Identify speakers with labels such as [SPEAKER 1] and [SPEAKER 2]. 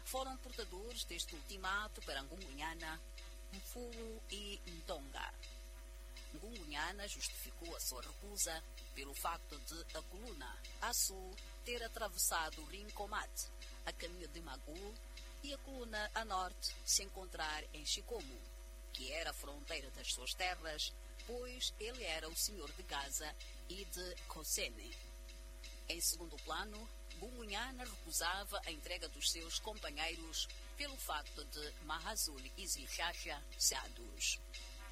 [SPEAKER 1] foram portadores deste ultimato para Ngungunyana, Mfulu e Ntonga. Ngungunyana justificou a sua recusa pelo facto de a coluna, a sul, ter atravessado o Rio Komati, a caminho de Magul, e a coluna, a norte, se encontrar em Shikomu, que era a fronteira das suas terras, pois ele era o senhor de Gaza e de Kosene. Em segundo plano, Ngungunyana recusava a entrega dos seus companheiros pelo facto de Mahazul e Zihasha Sadus.